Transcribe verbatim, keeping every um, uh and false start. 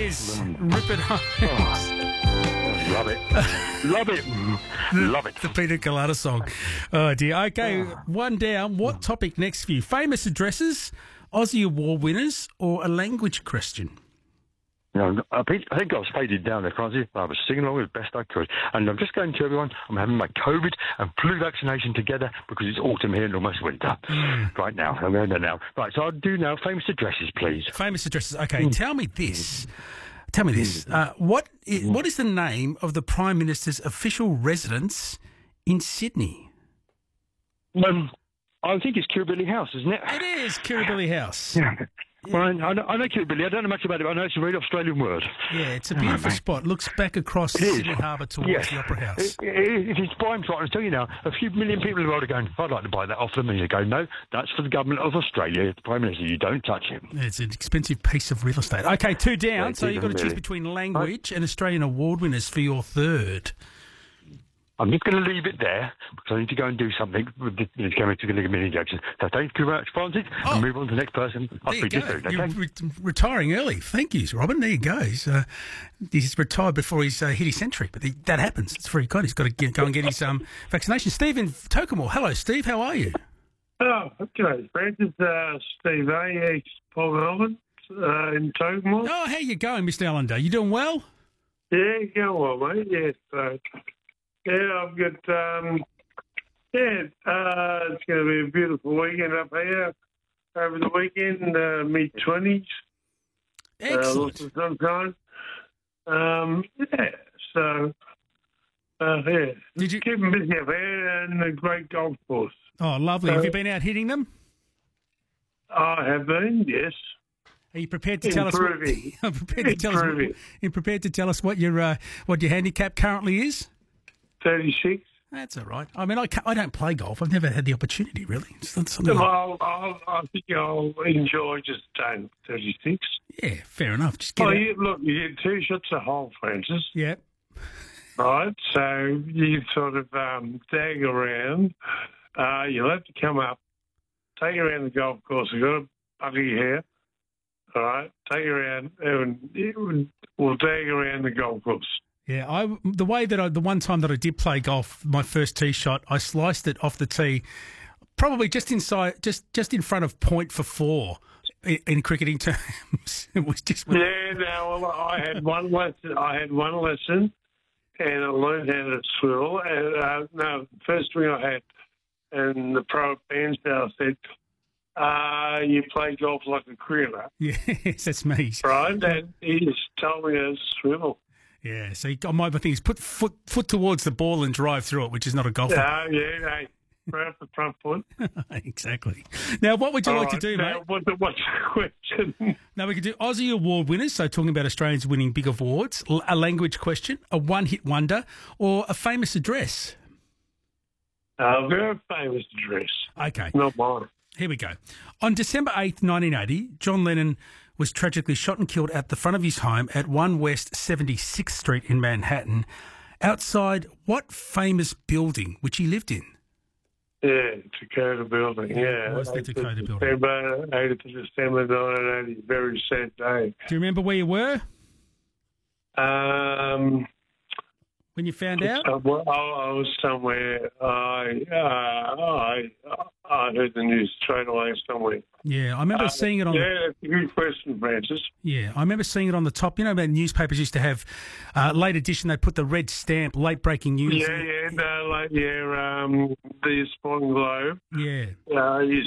is. Rip it home. Oh, love it. Love it. Love it. The Peter Colada song. Oh, dear. Okay, one down. What topic next for you? Famous addresses, Aussie Award winners, or a language question? No, I think I think I was faded down there, Francis. I was singing along as best I could. And I'm just going to everyone, I'm having my COVID and flu vaccination together because it's autumn here and almost winter. Mm. Right now. I'm going there now. Right, so I'll do now famous addresses, please. Famous addresses. Okay, mm. tell me this. Tell me this. Uh, what is, what is the name of the Prime Minister's official residence in Sydney? Um, I think it's Kirribilli House, isn't it? It is Kirribilli House. Yeah. Well, I know, I know Kirribilli. I don't know much about it, but I know it's a very Australian word. Yeah, it's a beautiful oh, spot. Looks back across Sydney Harbour towards yes. the Opera House. It, it, it is prime spot. I tell you now, a few million people in the world are going, I'd like to buy that off them. And you go, no, that's for the government of Australia. The Prime Minister, you don't touch it. It's an expensive piece of real estate. Okay, two down. So you've got to choose between language and Australian award winners for your third. I'm just going to leave it there because I need to go and do something with the it's going to the mini Jackson. So thank you very much, Francis, oh. and move on to the next person. I'll there you speak go. to you soon, okay? You're re- retiring early. Thank you, Robin. There you go. He's, uh, he's retired before he's uh, hit his century, but he, that happens. It's very good. He's got to get, go and get his um, vaccination. Steve in Tokemore. Hello, Steve. How are you? Oh, okay. Francis, uh, Steve A. ex Paul Melbourne uh, in Tokemore. Oh, how you going, Mister Allender? You doing well? Yeah, going well, mate. Yes. Uh, Yeah, I've got, um, yeah, uh, it's going to be a beautiful weekend up here over the weekend, uh, mid-twenties. Excellent. Uh, lots of sunshine. Um, yeah, so, uh, yeah. Did you... Keep them busy up here and a great golf course. Oh, lovely. So, have you been out hitting them? I have been, yes. Are you prepared to tell Improving. us what... prepared to tell us what, you're prepared to tell us what your, uh, what your handicap currently is? thirty-six. That's all right. I mean, I, I don't play golf. I've never had the opportunity, really. It's not something well, I'll, I think I'll enjoy just staying thirty-six. Yeah, fair enough. Just get well, out. You, look, you get two shots a hole, Francis. Yeah. Right, so you sort of um, tag around. Uh, you'll have to come up, take you around the golf course. You've got a buggy here. All right, take you around, and we'll tag around the golf course. Yeah, I the way that I the one time that I did play golf, my first tee shot, I sliced it off the tee, probably just inside, just just in front of point for four, in, in cricketing terms. It was just yeah. No, well, I had one lesson. I had one lesson, and I learned how to swivel. And uh, no, first thing I had, and the pro bandstand said, uh, "You play golf like a cricketer." Yes, that's me. Right, and he just told me how to swivel. Yeah, so you, my thing is put foot foot towards the ball and drive through it, which is not a golf. Yeah, yeah, hey, right up the front foot. Exactly. Now, what would you All like right, to do, now, mate? What's the, what's the question? Now, we could do Aussie Award winners, so talking about Australians winning big awards, a language question, a one-hit wonder, or a famous address. A very famous address. Okay. Not mine. Here we go. On December eighth, nineteen eighty, John Lennon was tragically shot and killed at the front of his home at one West seventy-sixth Street in Manhattan, outside what famous building which he lived in? Yeah, Dakota Building, yeah. It was the Dakota Building. December, eighth of December nineteen eighty, very sad day. Do you remember where you were Um, when you found out? uh, well, I, I was somewhere. I, uh, I I heard the news straight away somewhere. Yeah, I remember Uh, seeing it on. Yeah, that's a good question, Francis. Yeah, I remember seeing it on the top. You know, about newspapers used to have uh, late edition. They put the red stamp, late breaking news. Yeah, yeah, no, like yeah, um, the Sporting Globe. Yeah, Uh, you